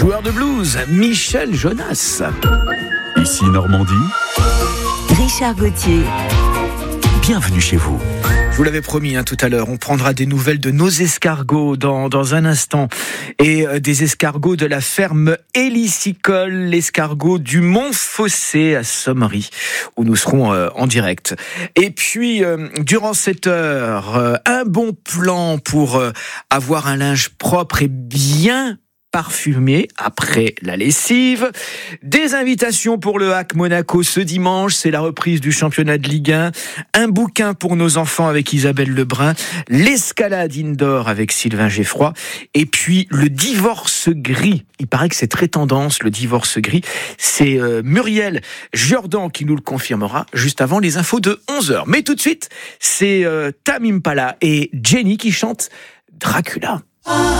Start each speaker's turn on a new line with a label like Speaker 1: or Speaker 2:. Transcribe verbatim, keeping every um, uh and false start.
Speaker 1: Joueur de blues, Michel Jonas.
Speaker 2: Ici Normandie,
Speaker 3: Richard Gauthier.
Speaker 2: bienvenue chez vous.
Speaker 1: Je vous l'avais promis hein, tout à l'heure, on prendra des nouvelles de nos escargots dans, dans un instant. Et euh, des escargots de la ferme Hélicicole, l'escargot du Mont-Fossé à Sommery, où nous serons euh, en direct. Et puis, euh, durant cette heure, euh, un bon plan pour euh, avoir un linge propre et bien parfumé après la lessive. Des invitations pour le Hack Monaco ce dimanche, c'est la reprise du championnat de Ligue un. Un bouquin pour nos enfants avec Isabelle Lebrun. L'escalade indoor avec Sylvain Geffroy. Et puis le divorce gris. Il paraît que c'est très tendance, le divorce gris. C'est euh, Muriel Jordan qui nous le confirmera juste avant les infos de onze heures. Mais tout de suite, c'est euh, Tame Impala et Jenny qui chantent Dracula.